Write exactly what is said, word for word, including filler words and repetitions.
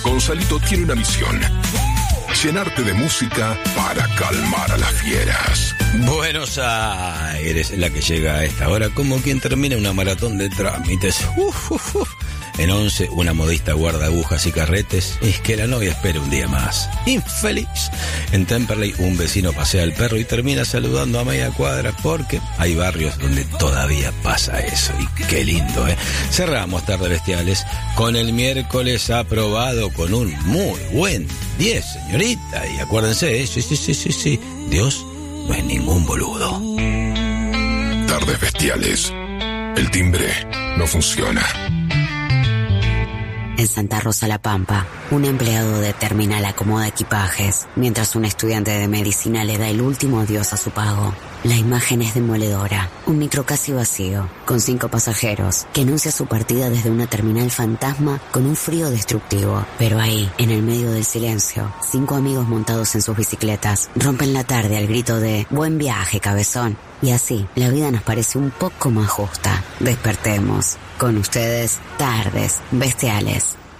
Gonzalito tiene una misión: llenarte de música para calmar a las fieras. Buenos Aires es la que llega a esta hora, como quien termina una maratón de trámites. Uf, uf, uf. En once, una modista guarda agujas y carretes. Es que la novia espera un día más. Infeliz. En Temperley, un vecino pasea al perro y termina saludando a media cuadra, porque hay barrios donde todavía pasa eso. Y qué lindo, ¿eh? Cerramos Tardes Bestiales con el miércoles aprobado con un muy buen diez, señorita. Y acuérdense, ¿eh? sí, sí, sí, sí, sí. Dios no es ningún boludo. Tardes Bestiales. El timbre no funciona. En Santa Rosa La Pampa, un empleado de terminal acomoda equipajes, mientras un estudiante de medicina le da el último adiós a su pago. La imagen es demoledora. Un micro casi vacío, con cinco pasajeros, que anuncia su partida desde una terminal fantasma con un frío destructivo. Pero ahí, en el medio del silencio, cinco amigos montados en sus bicicletas rompen la tarde al grito de «Buen viaje, cabezón». Y así, la vida nos parece un poco más justa. Despertemos. Con ustedes, Tardes Bestiales.